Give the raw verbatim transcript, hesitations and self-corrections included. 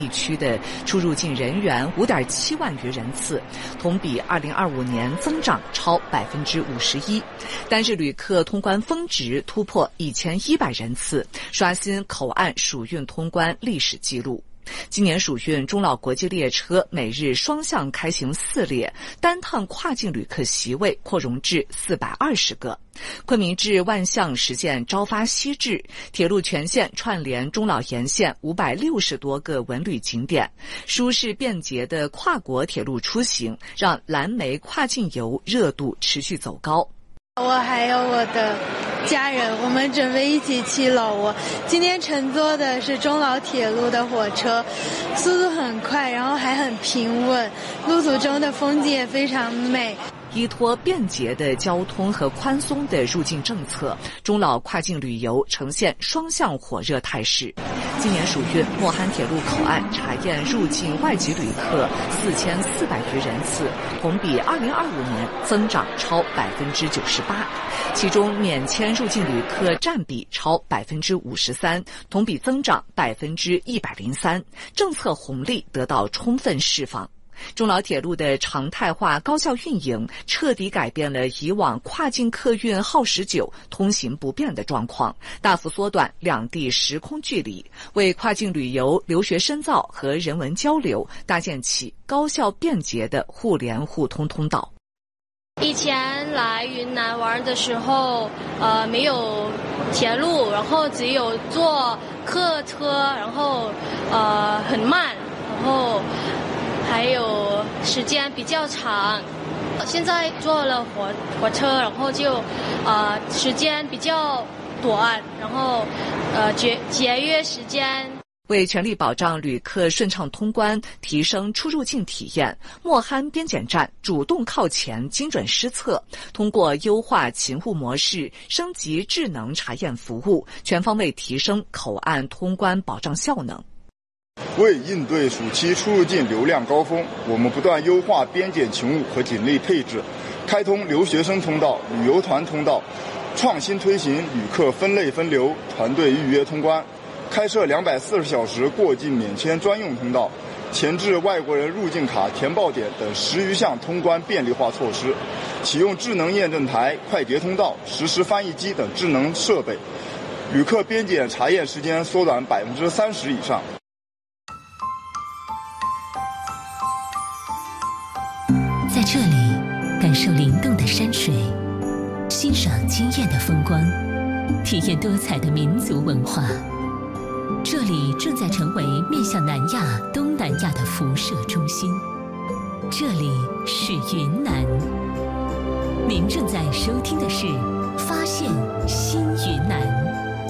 地区的出入境人员五点七万余人次，同比二零二五年增长超百分之五十一。单日旅客通关峰值突破一千一百人次，刷新口岸属运通关历史记录。今年属运中老国际列车每日双向开行四列，单趟跨境旅客席位扩容至四百二十个。昆明至万象实现朝发夕至，铁路全线串联中老沿线五百六十多个文旅景点，舒适便捷的跨国铁路出行让蓝莓跨境游热度持续走高。 我还有我的家人，我们准备一起去老挝。今天乘坐的是中老铁路的火车，速度很快，然后还很平稳，路途中的风景也非常美。 依托便捷的交通和宽松的入境政策，中老跨境旅游呈现双向火热态势。今年属运莫憨铁路口岸查验入境外籍旅客四千四百余人次，同比二零二五年增长超百分之九十八，其中免签入境旅客占比超百分之五十三，同比增长百分之一百零三，政策红利得到充分释放。中老铁路的常态化高效运营，彻底改变了以往跨境客运耗时久、通行不便的状况，大幅缩短两地时空距离，为跨境旅游、留学深造和人文交流搭建起高效便捷的互联互通通道。 以前来云南玩的时候，呃，没有铁路，然后只有坐客车，然后呃很慢，然后还有时间比较长。现在坐了火火车，然后就呃时间比较短，然后呃节节约时间。 为全力保障旅客顺畅通关，提升出入境体验，莫憨边检站主动靠前精准施策，通过优化勤务模式、升级智能查验服务，全方位提升口岸通关保障效能。 为应对暑期出入境流量高峰，我们不断优化边检勤务和警力配置，开通留学生通道、旅游团通道，创新推行旅客分类分流、团队预约通关，开设两百四十小时过境免签专用通道，前置外国人入境卡填报点等十余项通关便利化措施，启用智能验证台、快捷通道、实时翻译机等智能设备，旅客边检查验时间缩短百分之三十以上。 在这里，感受灵动的山水，欣赏惊艳的风光，体验多彩的民族文化。这里正在成为面向南亚、东南亚的辐射中心。这里是云南。您正在收听的是